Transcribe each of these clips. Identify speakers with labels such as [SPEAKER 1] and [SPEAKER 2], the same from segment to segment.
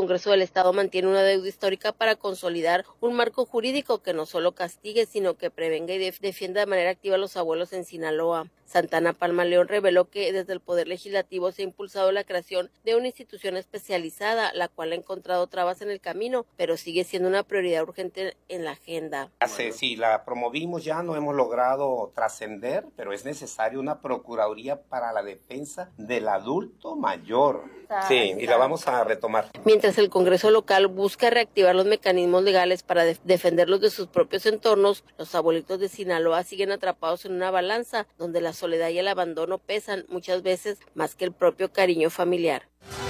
[SPEAKER 1] Congreso del Estado mantiene una deuda histórica para consolidar un marco jurídico que no solo castigue, sino que prevenga y defienda de manera activa a los abuelos en Sinaloa. Santana Palma León reveló que desde el Poder Legislativo se ha impulsado la creación de una institución especializada, la cual ha encontrado trabas en el camino, pero sigue siendo una prioridad urgente en la agenda.
[SPEAKER 2] Sí, la promovimos ya, no hemos logrado trascender, pero es necesaria una Procuraduría para la Defensa del Adulto Mayor. Sí, y la vamos a retomar.
[SPEAKER 1] Mientras el Congreso local busca reactivar los mecanismos legales para defenderlos de sus propios entornos, los abuelitos de Sinaloa siguen atrapados en una balanza donde la soledad y el abandono pesan muchas veces más que el propio cariño familiar.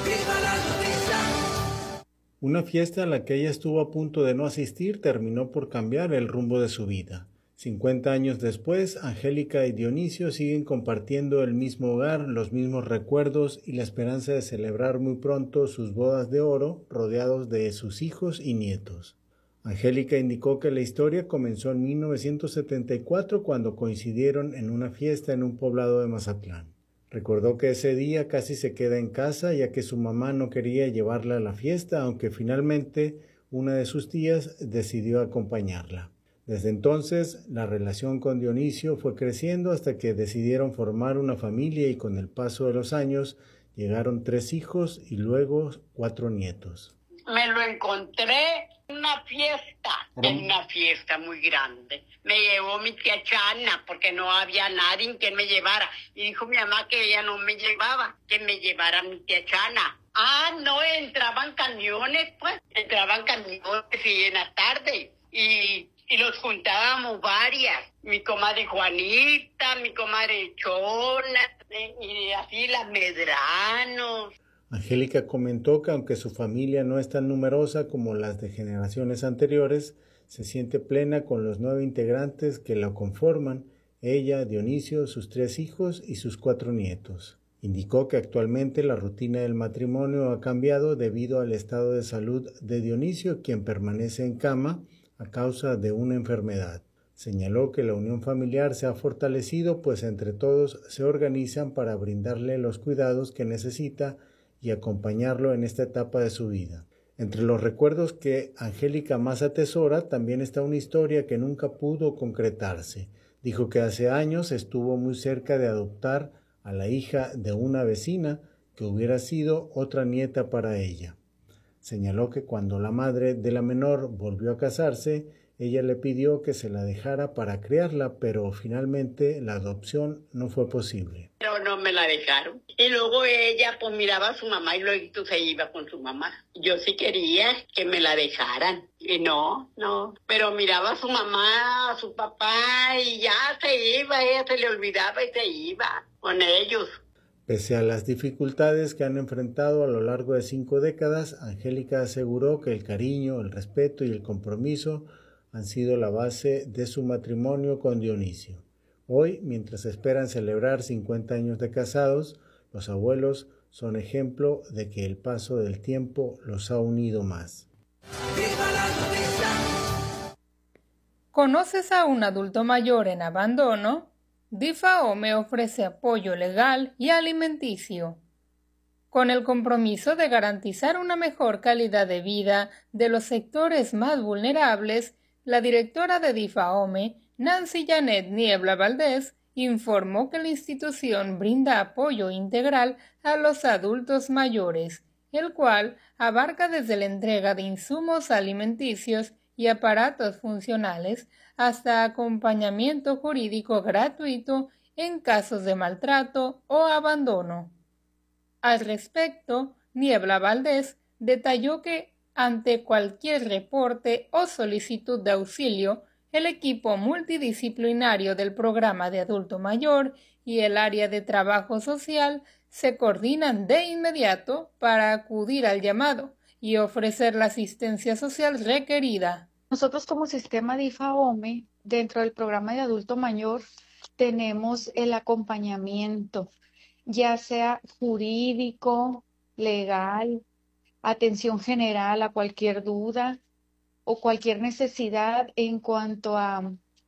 [SPEAKER 3] Una fiesta a la que ella estuvo a punto de no asistir terminó por cambiar el rumbo de su vida. 50 años después, Angélica y Dionisio siguen compartiendo el mismo hogar, los mismos recuerdos y la esperanza de celebrar muy pronto sus bodas de oro, rodeados de sus hijos y nietos. Angélica indicó que la historia comenzó en 1974 cuando coincidieron en una fiesta en un poblado de Mazatlán. Recordó que ese día casi se queda en casa ya que su mamá no quería llevarla a la fiesta, aunque finalmente una de sus tías decidió acompañarla. Desde entonces, la relación con Dionisio fue creciendo hasta que decidieron formar una familia y con el paso de los años llegaron 3 hijos y luego 4 nietos.
[SPEAKER 4] Me lo encontré en una fiesta muy grande. Me llevó mi tía Chana porque no había nadie que me llevara. Y dijo mi mamá que ella no me llevaba, que me llevara mi tía Chana. No, entraban camiones y en la tarde. Y los juntábamos varias. Mi comadre Juanita, mi comadre Chona, y así las Medranos.
[SPEAKER 3] Angélica comentó que aunque su familia no es tan numerosa como las de generaciones anteriores, se siente plena con los 9 integrantes que la conforman, ella, Dionisio, sus 3 hijos y sus 4 nietos. Indicó que actualmente la rutina del matrimonio ha cambiado debido al estado de salud de Dionisio, quien permanece en cama a causa de una enfermedad. Señaló que la unión familiar se ha fortalecido, pues entre todos se organizan para brindarle los cuidados que necesita y acompañarlo en esta etapa de su vida. Entre los recuerdos que Angélica más atesora también está una historia que nunca pudo concretarse. Dijo que hace años estuvo muy cerca de adoptar a la hija de una vecina que hubiera sido otra nieta para ella. Señaló que cuando la madre de la menor volvió a casarse, ella le pidió que se la dejara para criarla, pero finalmente la adopción no fue posible.
[SPEAKER 4] Pero no me la dejaron. Y luego ella pues miraba a su mamá y luego se iba con su mamá. Yo sí quería que me la dejaran. Y no. Pero miraba a su mamá, a su papá y ya se iba, ella se le olvidaba y se iba con ellos.
[SPEAKER 3] Pese a las dificultades que han enfrentado a lo largo de 5 décadas, Angélica aseguró que el cariño, el respeto y el compromiso han sido la base de su matrimonio con Dionisio. Hoy, mientras esperan celebrar 50 años de casados, los abuelos son ejemplo de que el paso del tiempo los ha unido más.
[SPEAKER 5] ¿Conoces a un adulto mayor en abandono? DIFAOME ofrece apoyo legal y alimenticio. Con el compromiso de garantizar una mejor calidad de vida de los sectores más vulnerables, la directora de DIFAOME, Nancy Janet Niebla Valdés, informó que la institución brinda apoyo integral a los adultos mayores, el cual abarca desde la entrega de insumos alimenticios y aparatos funcionales hasta acompañamiento jurídico gratuito en casos de maltrato o abandono. Al respecto, Niebla Valdés detalló que ante cualquier reporte o solicitud de auxilio, el equipo multidisciplinario del programa de adulto mayor y el área de trabajo social se coordinan de inmediato para acudir al llamado y ofrecer la asistencia social requerida.
[SPEAKER 6] Nosotros como sistema DIFAOME, dentro del programa de adulto mayor, tenemos el acompañamiento, ya sea jurídico, legal, atención general a cualquier duda o cualquier necesidad en cuanto a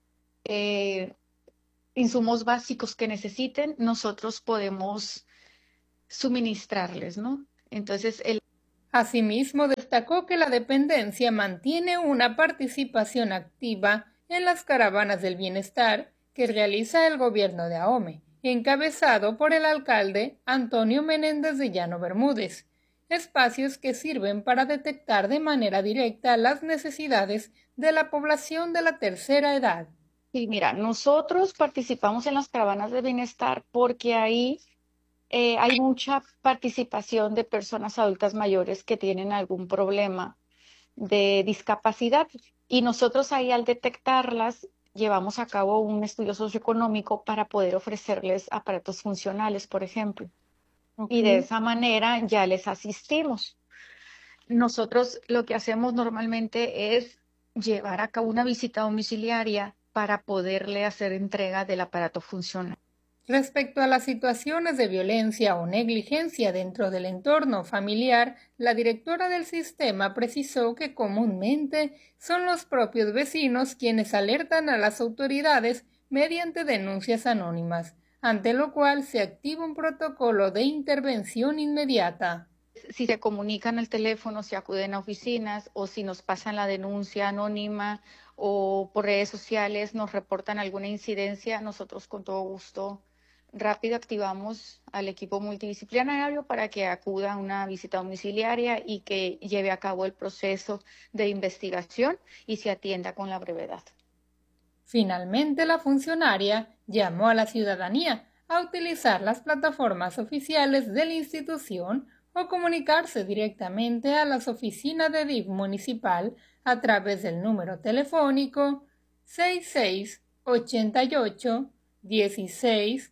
[SPEAKER 6] insumos básicos que necesiten, nosotros podemos suministrarles, ¿no? Entonces,
[SPEAKER 5] Asimismo, destacó que la dependencia mantiene una participación activa en las caravanas del bienestar que realiza el gobierno de Ahome, encabezado por el alcalde Antonio Menéndez de Llano Bermúdez, espacios que sirven para detectar de manera directa las necesidades de la población de la tercera edad.
[SPEAKER 6] Sí, mira, nosotros participamos en las caravanas de bienestar porque ahí hay mucha participación de personas adultas mayores que tienen algún problema de discapacidad y nosotros ahí al detectarlas llevamos a cabo un estudio socioeconómico para poder ofrecerles aparatos funcionales, por ejemplo. Okay. Y de esa manera ya les asistimos. Nosotros lo que hacemos normalmente es llevar a cabo una visita domiciliaria para poderle hacer entrega del aparato funcional.
[SPEAKER 5] Respecto a las situaciones de violencia o negligencia dentro del entorno familiar, la directora del sistema precisó que comúnmente son los propios vecinos quienes alertan a las autoridades mediante denuncias anónimas, ante lo cual se activa un protocolo de intervención inmediata.
[SPEAKER 6] Si se comunican al teléfono, si acuden a oficinas o si nos pasan la denuncia anónima o por redes sociales nos reportan alguna incidencia, nosotros con todo gusto rápido activamos al equipo multidisciplinario para que acuda a una visita domiciliaria y que lleve a cabo el proceso de investigación y se atienda con la brevedad.
[SPEAKER 5] Finalmente, la funcionaria llamó a la ciudadanía a utilizar las plataformas oficiales de la institución o comunicarse directamente a las oficinas de DIF municipal a través del número telefónico 6688 16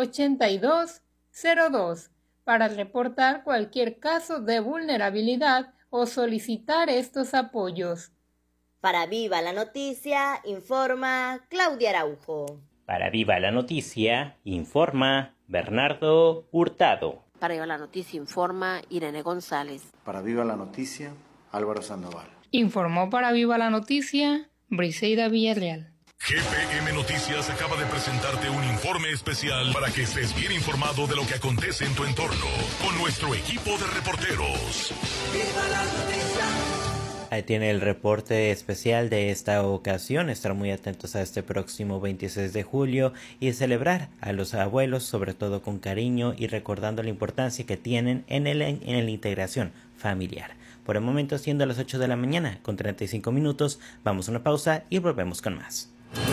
[SPEAKER 5] 8202 para reportar cualquier caso de vulnerabilidad o solicitar estos apoyos.
[SPEAKER 7] Para Viva la Noticia, informa Claudia Araujo.
[SPEAKER 8] Para Viva la Noticia, informa Bernardo Hurtado.
[SPEAKER 1] Para Viva la Noticia, informa Irene González.
[SPEAKER 9] Para Viva la Noticia, Álvaro Sandoval.
[SPEAKER 5] Informó para Viva la Noticia, Briseida Villarreal.
[SPEAKER 10] GPM Noticias acaba de presentarte un informe especial para que estés bien informado de lo que acontece en tu entorno con nuestro equipo de reporteros. ¡Viva la noticia!
[SPEAKER 8] Ahí tiene el reporte especial de esta ocasión. Estar muy atentos a este próximo 26 de julio y celebrar a los abuelos, sobre todo con cariño y recordando la importancia que tienen en la integración familiar. Por el momento, siendo las 8 de la mañana con 35 minutos, vamos a una pausa y volvemos con más.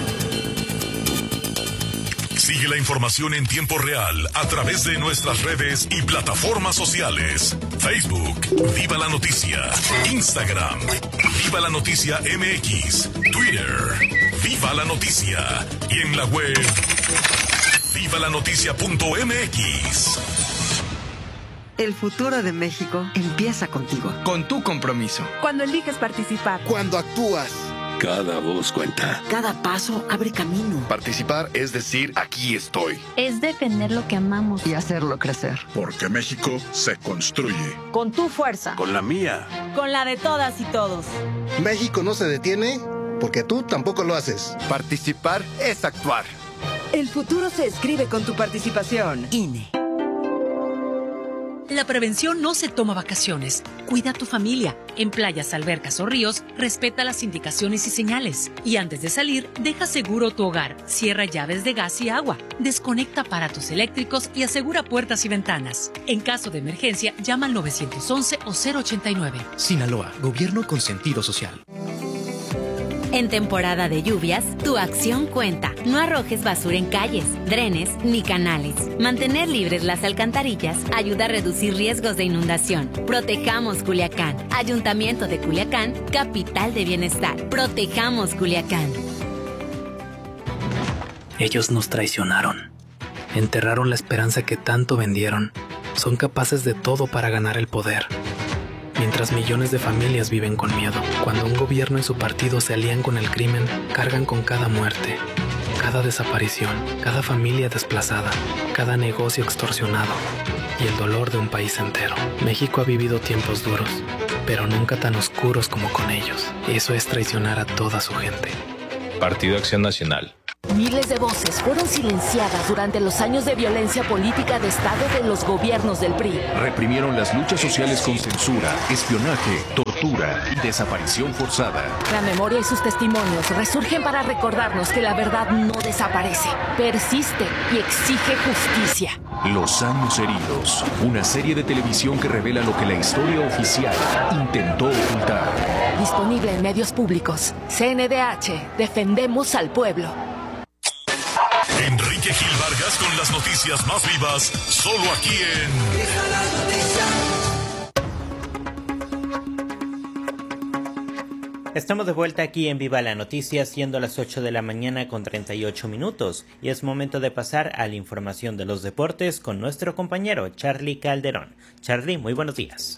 [SPEAKER 10] Sigue la información en tiempo real a través de nuestras redes y plataformas sociales. Facebook, Viva la Noticia. Instagram, Viva la Noticia MX. Twitter, Viva la Noticia. Y en la web, vivalanoticia.mx.
[SPEAKER 11] El futuro de México empieza contigo.
[SPEAKER 12] Con tu compromiso.
[SPEAKER 13] Cuando eliges participar.
[SPEAKER 14] Cuando actúas.
[SPEAKER 15] Cada voz cuenta.
[SPEAKER 11] Cada paso abre camino.
[SPEAKER 15] Participar es decir, aquí estoy.
[SPEAKER 16] Es defender lo que amamos.
[SPEAKER 11] Y hacerlo crecer.
[SPEAKER 15] Porque México se construye.
[SPEAKER 13] Con tu fuerza.
[SPEAKER 15] Con la mía.
[SPEAKER 13] Con la de todas y todos.
[SPEAKER 14] México no se detiene porque tú tampoco lo haces.
[SPEAKER 12] Participar es actuar.
[SPEAKER 13] El futuro se escribe con tu participación.
[SPEAKER 11] INE.
[SPEAKER 17] La prevención no se toma vacaciones. Cuida a tu familia. En playas, albercas o ríos, respeta las indicaciones y señales. Y antes de salir, deja seguro tu hogar. Cierra llaves de gas y agua. Desconecta aparatos eléctricos y asegura puertas y ventanas. En caso de emergencia, llama al 911 o 089.
[SPEAKER 18] Sinaloa, gobierno con sentido social.
[SPEAKER 19] En temporada de lluvias, tu acción cuenta. No arrojes basura en calles, drenes ni canales. Mantener libres las alcantarillas ayuda a reducir riesgos de inundación. Protejamos Culiacán. Ayuntamiento de Culiacán, capital de bienestar. Protejamos Culiacán.
[SPEAKER 20] Ellos nos traicionaron. Enterraron la esperanza que tanto vendieron. Son capaces de todo para ganar el poder. Mientras millones de familias viven con miedo, cuando un gobierno y su partido se alían con el crimen, cargan con cada muerte, cada desaparición, cada familia desplazada, cada negocio extorsionado y el dolor de un país entero. México ha vivido tiempos duros, pero nunca tan oscuros como con ellos. Eso es traicionar a toda su gente.
[SPEAKER 21] Partido Acción Nacional.
[SPEAKER 22] Miles de voces fueron silenciadas durante los años de violencia política de Estado de los gobiernos del PRI.
[SPEAKER 23] Reprimieron las luchas sociales con censura, espionaje, tortura
[SPEAKER 2] tortura y desaparición forzada.
[SPEAKER 22] La memoria y sus testimonios resurgen para recordarnos que la verdad no desaparece, persiste y exige justicia.
[SPEAKER 2] Los años heridos, una serie de televisión que revela lo que la historia oficial intentó ocultar.
[SPEAKER 22] Disponible en medios públicos. CNDH, defendemos al pueblo.
[SPEAKER 10] Enrique Gil Vargas con las noticias más vivas, solo aquí
[SPEAKER 8] Estamos de vuelta aquí en Viva la Noticia, siendo las 8 de la mañana con 38 minutos, y es momento de pasar a la información de los deportes con nuestro compañero Charlie Calderón. Charlie, muy buenos días.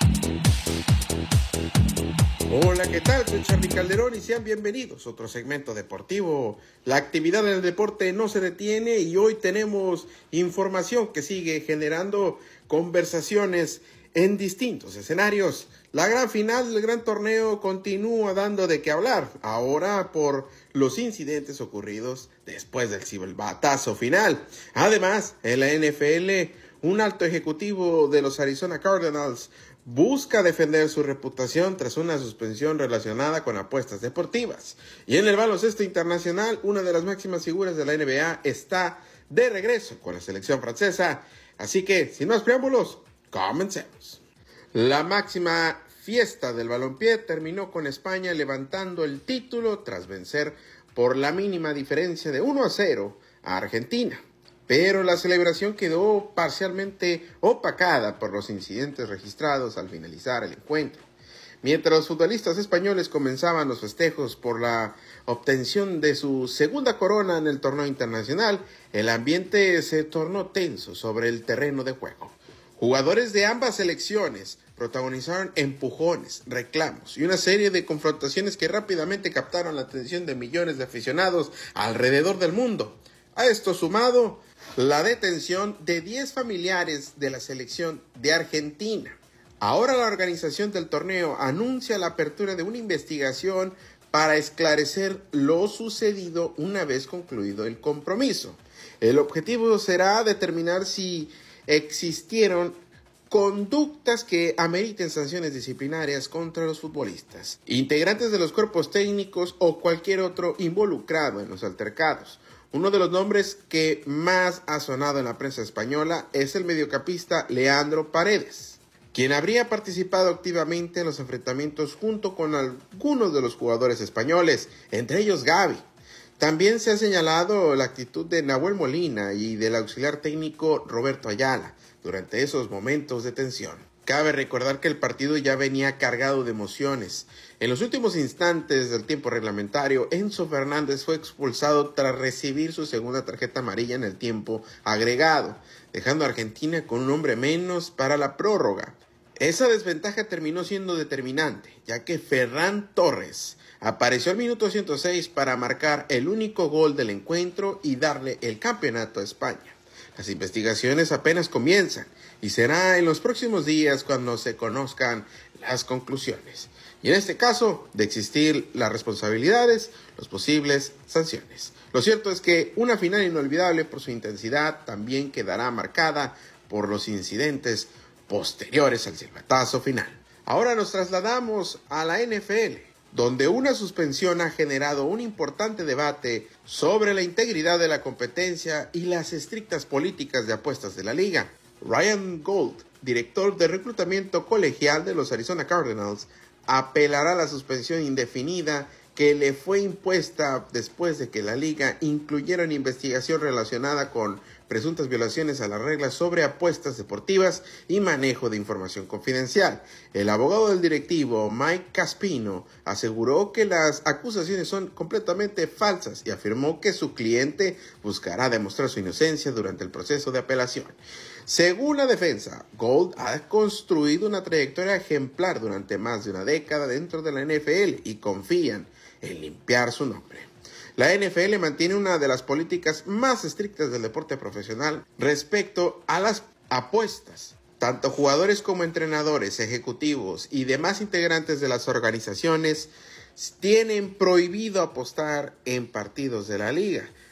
[SPEAKER 4] Hola, ¿qué tal? Soy Charlie Calderón y sean bienvenidos a otro segmento deportivo. La actividad en el deporte no se detiene y hoy tenemos información que sigue generando conversaciones en distintos escenarios. La gran final del gran torneo continúa dando de qué hablar, ahora por los incidentes ocurridos después del silbatazo final. Además, en la NFL, un alto ejecutivo de los Arizona Cardinals busca defender su reputación tras una suspensión relacionada con apuestas deportivas. Y en el baloncesto internacional, una de las máximas figuras de la NBA está de regreso con la selección francesa. Así que, sin más preámbulos, comencemos. La máxima fiesta del balompié terminó con España levantando el título tras vencer por la mínima diferencia de 1-0 a Argentina. Pero la celebración quedó parcialmente opacada por los incidentes registrados al finalizar el encuentro. Mientras los futbolistas españoles comenzaban los festejos por la obtención de su segunda corona en el torneo internacional, el ambiente se tornó tenso sobre el terreno de juego. Jugadores de ambas selecciones protagonizaron empujones, reclamos y una serie de confrontaciones que rápidamente captaron la atención de millones de aficionados alrededor del mundo. A esto sumado la detención de 10 familiares de la selección de Argentina. Ahora la organización del torneo anuncia la apertura de una investigación para esclarecer lo sucedido una vez concluido el compromiso. El objetivo será determinar si existieron conductas que ameriten sanciones disciplinarias contra los futbolistas, integrantes de los cuerpos técnicos o cualquier otro involucrado en los altercados. Uno de los nombres que más ha sonado en la prensa española es el mediocampista Leandro Paredes, quien habría participado activamente en los enfrentamientos junto con algunos de los jugadores españoles, entre ellos Gavi. También se ha señalado la actitud de Nahuel Molina y del auxiliar técnico Roberto Ayala durante esos momentos de tensión. Cabe recordar que el partido ya venía cargado de emociones. En los últimos instantes del tiempo reglamentario, Enzo Fernández fue expulsado tras recibir su segunda tarjeta amarilla en el tiempo agregado, dejando a Argentina con un hombre menos para la prórroga. Esa desventaja terminó siendo determinante, ya que Ferran Torres apareció al minuto 106 para marcar el único gol del encuentro y darle el campeonato a España. Las investigaciones apenas comienzan y será en los próximos días cuando se conozcan las conclusiones. Y en este caso, de existir las responsabilidades, las posibles sanciones. Lo cierto es que una final inolvidable por su intensidad también quedará marcada por los incidentes posteriores al silbatazo final. Ahora nos trasladamos a la NFL, donde una suspensión ha generado un importante debate sobre la integridad de la competencia y las estrictas políticas de apuestas de la liga. Ryan Gold, director de reclutamiento colegial de los Arizona Cardinals, apelará a la suspensión indefinida que le fue impuesta después de que la liga incluyera una investigación relacionada con presuntas violaciones a las reglas sobre apuestas deportivas y manejo de información confidencial. El abogado del directivo, Mike Caspino, aseguró que las acusaciones son completamente falsas y afirmó que su cliente buscará demostrar su inocencia durante el proceso de apelación. Según la defensa, Gold ha construido una trayectoria ejemplar durante más de una década dentro de la NFL y confían en limpiar su nombre. La NFL mantiene una de las políticas más estrictas del deporte profesional respecto a las apuestas. Tanto jugadores como entrenadores, ejecutivos y demás integrantes de las organizaciones tienen prohibido apostar en partidos de la liga.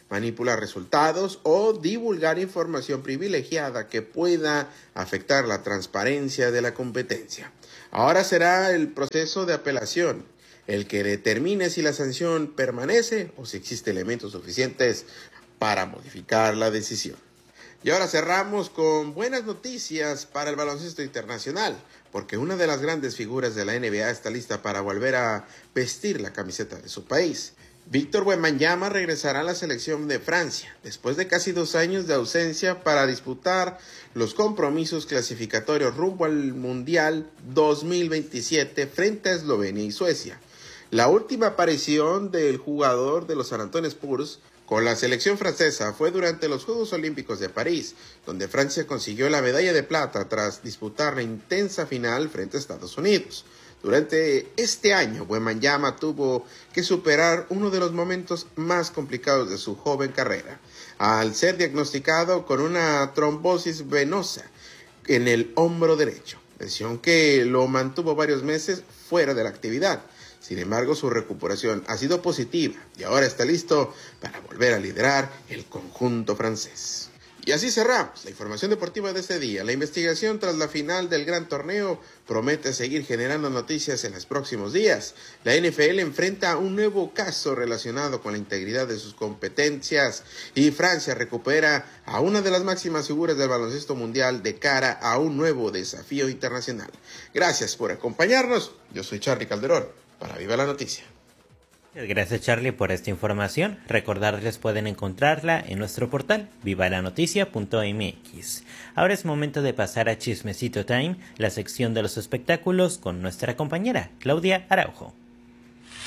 [SPEAKER 4] manipular resultados o divulgar información privilegiada que pueda afectar la transparencia de la competencia. Ahora será el proceso de apelación el que determine si la sanción permanece o si existen elementos suficientes para modificar la decisión. Y ahora cerramos con buenas noticias para el baloncesto internacional, porque una de las grandes figuras de la NBA está lista para volver a vestir la camiseta de su país. Víctor Wembanyama regresará a la selección de Francia, después de casi 2 años de ausencia para disputar los compromisos clasificatorios rumbo al Mundial 2027 frente a Eslovenia y Suecia. La última aparición del jugador de los San Antonio Spurs con la selección francesa fue durante los Juegos Olímpicos de París, donde Francia consiguió la medalla de plata tras disputar la intensa final frente a Estados Unidos. Durante este año, Wembanyama tuvo que superar uno de los momentos más complicados de su joven carrera, al ser diagnosticado con una trombosis venosa en el hombro derecho, lesión que lo mantuvo varios meses fuera de la actividad. Sin embargo, su recuperación ha sido positiva y ahora está listo para volver a liderar el conjunto francés. Y así cerramos la información deportiva de este día. La investigación tras la final del gran torneo promete seguir generando noticias en los próximos días. La NFL enfrenta un nuevo caso relacionado con la integridad de sus competencias y Francia recupera a una de las máximas figuras del baloncesto mundial de cara a un nuevo desafío internacional. Gracias por acompañarnos. Yo soy Charly Calderón para Viva la Noticia.
[SPEAKER 8] Gracias, Charly, por esta información. Recordarles pueden encontrarla en nuestro portal vivalanoticia.mx. Ahora es momento de pasar a Chismecito Time, la sección de los espectáculos con nuestra compañera Claudia Araujo.